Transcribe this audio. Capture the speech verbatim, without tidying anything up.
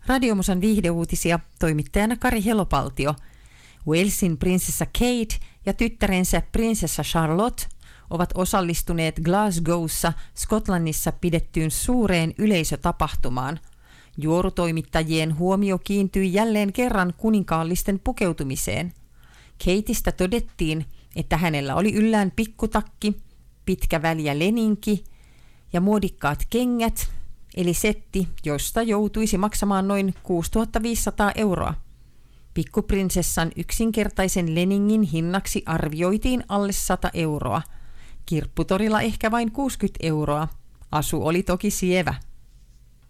Radiomusan viihdeuutisia toimittajana Kari Helopaltio. Walesin prinsessa Kate ja tyttärensä prinsessa Charlotte ovat osallistuneet Glasgowssa, Skotlannissa pidettyyn suureen yleisötapahtumaan. Juorutoimittajien huomio kiintyi jälleen kerran kuninkaallisten pukeutumiseen. Kateista todettiin, että hänellä oli yllään pikkutakki, pitkä väliä leninki ja muodikkaat kengät, eli setti, josta joutuisi maksamaan noin kuusituhattaviisisataa euroa. Pikkuprinsessan yksinkertaisen leningin hinnaksi arvioitiin alle sata euroa. Kirpputorilla ehkä vain kuusikymmentä euroa. Asu oli toki sievä.